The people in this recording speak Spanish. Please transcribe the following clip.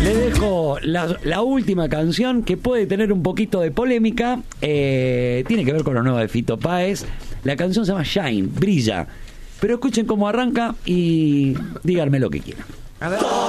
Le dejo la última canción que puede tener un poquito de polémica. Tiene que ver con lo nuevo de Fito Páez. La canción se llama Shine, brilla. Pero escuchen cómo arranca y díganme lo que quieran. A ver.